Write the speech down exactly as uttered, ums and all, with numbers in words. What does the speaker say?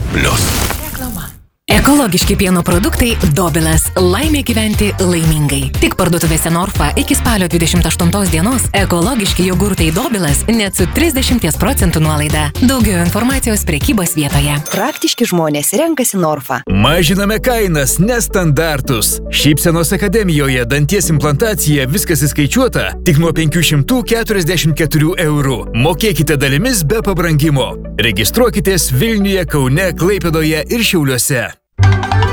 Plius. Ekologiški pieno produktai Dobilas. Laimė gyventi laimingai. Tik parduotuvėse Norfa iki spalio dvidešimt aštuntos dienos ekologiški jogurtai Dobilas net su trisdešimt procentų nuolaida. Daugiau informacijos prekybos vietoje. Praktiški žmonės renkasi Norfa. Mažiname kainas, nestandartus. Šypsenos akademijoje danties implantacija viskas įskaičiuota tik nuo penkių šimtų keturiasdešimt keturių eurų. Mokėkite dalimis be pabrangimo. Registruokitės Vilniuje, Kaune, Klaipėdoje ir Šiauliuose.